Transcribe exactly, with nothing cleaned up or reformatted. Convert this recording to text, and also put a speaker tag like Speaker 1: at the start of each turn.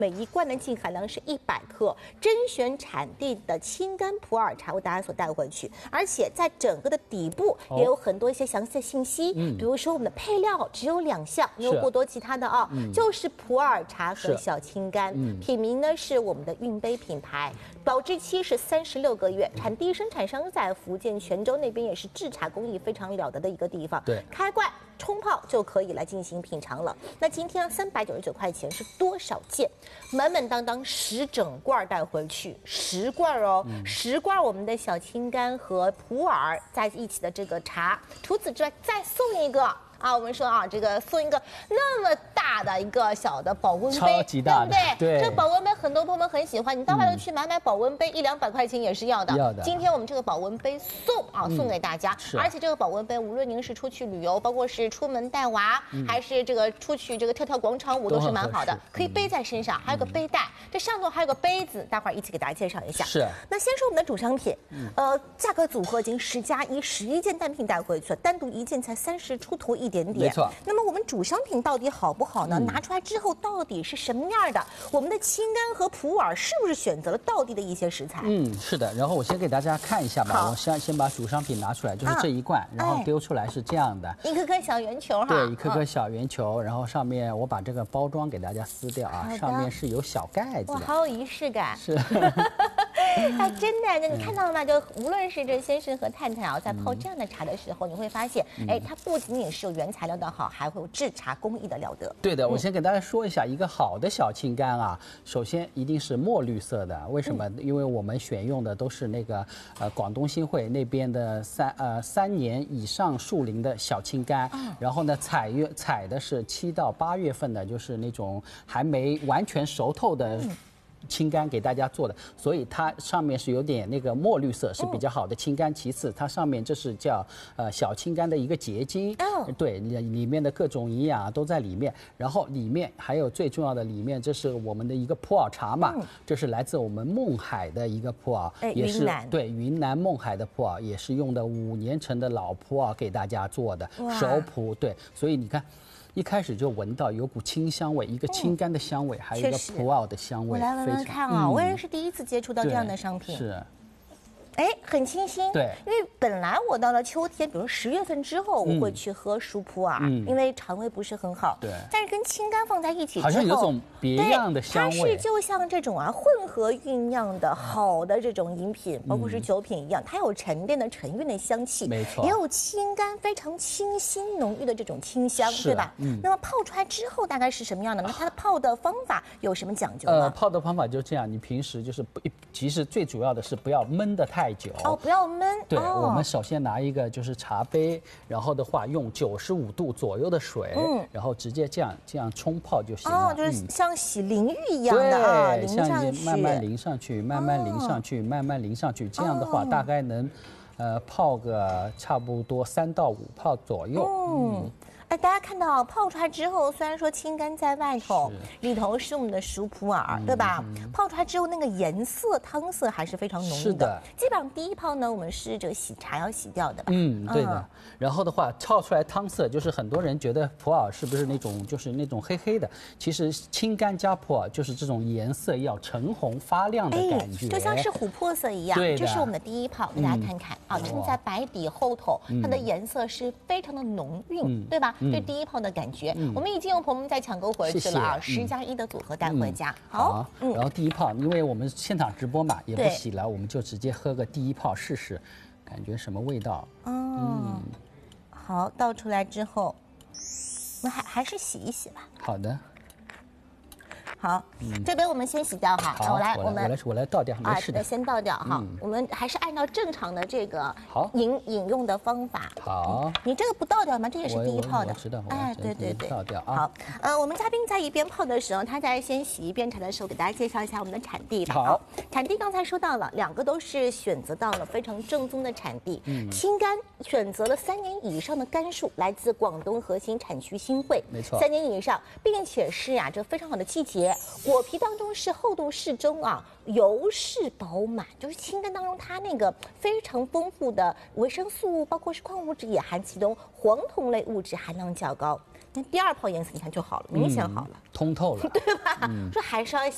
Speaker 1: 每一罐的净含量是一百克，甄选产地的青柑普洱茶为大家所带回去，而且在整个的底部也有很多一些详细的信息，嗯、比如说我们的配料只有两项，没有过多其他的啊，嗯、就是普洱茶和小青柑，嗯、品名呢是我们的韵杯品牌，保质期是三十六个月，产地生产商在福建泉州那边也是制茶工艺非常了得的一个地方，
Speaker 2: 对，
Speaker 1: 开罐冲泡就可以来进行品尝了。那今天三百九十九块钱是多少件？满满当当十整罐带回去，十罐哦，嗯、十罐我们的小青柑和普洱在一起的这个茶。除此之外，再送一个啊，我们说啊，这个送一个那么大的一个小的保温杯，
Speaker 2: 超级大的，
Speaker 1: 对不对？
Speaker 2: 对，
Speaker 1: 这保温杯很多朋友们很喜欢，你到外头去买买保温杯，一两百块钱也是要的。
Speaker 2: 要的。
Speaker 1: 今天我们这个保温杯送啊，送给大家，而且这个保温杯，无论您是出去旅游，包括是出门带娃，还是这个出去这个跳跳广场舞，都是蛮好的，可以背在身上，还有个背带，这上头还有个杯子，待会儿一起给大家介绍一下。
Speaker 2: 是。
Speaker 1: 那先说我们的主商品，呃，价格组合已经十加一，十一件单品带回去了，单独一件才三十出头一点点。
Speaker 2: 没错。
Speaker 1: 那么我们主商品到底好不好呢？嗯、拿出来之后到底是什么样的？我们的青柑和普洱是不是选择了道地的一些食材？
Speaker 2: 嗯，是的。然后我先给大家看一下吧。我先先把主商品拿出来，就是这一罐，啊、然后丢出来是这样的，
Speaker 1: 哎、一颗颗小圆球哈。
Speaker 2: 对，一颗颗小圆球，嗯、然后上面我把这个包装给大家撕掉啊，上面是有小盖子的。
Speaker 1: 哇，好有仪式感。
Speaker 2: 是。
Speaker 1: 哎，真的，你看到了吗？就无论是这先生和太太啊，在泡这样的茶的时候，你会发现，哎，它不仅仅是有原材料的好，还会有制茶工艺的了得。
Speaker 2: 对的，我先给大家说一下，一个好的小青柑啊，首先一定是墨绿色的。为什么？因为我们选用的都是那个呃广东新会那边的三呃三年以上树龄的小青柑，然后呢采月采的是七到八月份的，就是那种还没完全熟透的。青柑给大家做的，所以它上面是有点那个墨绿色，是比较好的青柑。其次，它上面这是叫呃小青柑的一个结晶，对，里面的各种营养都在里面。然后里面还有最重要的，里面这是我们的一个普洱茶嘛，这是来自我们勐海的一个普洱，也是对云南勐海的普洱，也是用的五年陈的老普洱给大家做的熟普，对，所以你看。一开始就闻到有股清香味，一个青柑的香味，还有一个普洱的香味。
Speaker 1: 我来闻闻看啊，我也是第一次接触到这样的商品。
Speaker 2: 是。
Speaker 1: 哎，很清新。
Speaker 2: 对，
Speaker 1: 因为本来我到了秋天，比如十月份之后，我会去喝熟普洱，嗯、因为肠胃不是很好。
Speaker 2: 对。
Speaker 1: 但是跟青柑放在一起之后，
Speaker 2: 好像有种别样的香味。
Speaker 1: 它是就像这种啊混合酝酿的好的这种饮品，包括是酒品一样，它有沉淀的陈韵的香气，
Speaker 2: 没错，
Speaker 1: 也有青柑非常清新浓郁的这种清香，对吧？嗯。那么泡出来之后大概是什么样的呢？它的泡的方法有什么讲究吗？
Speaker 2: 呃，泡的方法就这样，你平时就是不，其实最主要的是不要焖得太久。
Speaker 1: 哦，不要。焖
Speaker 2: 对，
Speaker 1: 哦、
Speaker 2: 我们首先拿一个就是茶杯，然后的话用九十五度左右的水，嗯，然后直接这样这样冲泡就行了。
Speaker 1: 哦，就是像洗淋浴一样的啊，
Speaker 2: 淋上去，慢慢淋上去，慢慢淋上去，哦、慢慢淋上去，这样的话大概能，呃，泡个差不多三到五泡左右。
Speaker 1: 嗯。嗯哎，大家看到泡出来之后，虽然说青柑在外头，里头是我们的熟普洱，嗯、对吧？嗯、泡出来之后，那个颜色、汤色还是非常浓郁的。
Speaker 2: 是的。
Speaker 1: 基本上第一泡呢，我们是这个洗茶要洗掉的吧？
Speaker 2: 嗯，对的。嗯、然后的话，泡出来汤色，就是很多人觉得普洱是不是那种就是那种黑黑的？其实青柑加普洱就是这种颜色要橙红发亮的感觉，
Speaker 1: 哎、就像是琥珀色一样。
Speaker 2: 对的。
Speaker 1: 这是我们的第一泡，给大家看看、嗯、啊，正在白底后头，它的颜色是非常的浓郁，嗯、对吧？这第一泡的感觉，嗯、我们已经有朋友们在抢购回去了啊，十加一的组合带回家。
Speaker 2: 嗯、好，嗯、然后第一泡，因为我们现场直播嘛，也不洗了，我们就直接喝个第一泡试试，感觉什么味道？
Speaker 1: 嗯，嗯好，倒出来之后，那还还是洗一洗吧。
Speaker 2: 好的。
Speaker 1: 好，嗯、这边我们先洗掉哈。
Speaker 2: 好，
Speaker 1: 我来，
Speaker 2: 我
Speaker 1: 们
Speaker 2: 我来我来倒掉，没事的。
Speaker 1: 啊，先倒掉哈。嗯、我们还是按照正常的这个饮饮用的方法。
Speaker 2: 好、嗯，
Speaker 1: 你这个不倒掉吗？这也是第一泡的。
Speaker 2: 我, 我, 我知道。
Speaker 1: 哎，对对对，
Speaker 2: 倒掉啊。
Speaker 1: 好，呃，我们嘉宾在一边泡的时候，他在先洗一遍茶的时候，给大家介绍一下我们的产地吧。
Speaker 2: 好，
Speaker 1: 产地刚才说到了，两个都是选择到了非常正宗的产地。嗯，青柑选择了三年以上的柑树，来自广东核心产区新会。
Speaker 2: 没错，
Speaker 1: 三年以上，并且是呀、啊，这非常好的季节，果皮当中是厚度适中啊，油是饱满，就是青柑当中它那个非常丰富的维生素，包括是矿物质也含其中，黄酮类物质含量较高。那第二泡颜色你看就好了，明显好了，
Speaker 2: 嗯、通透了，
Speaker 1: 对吧？嗯、说还是要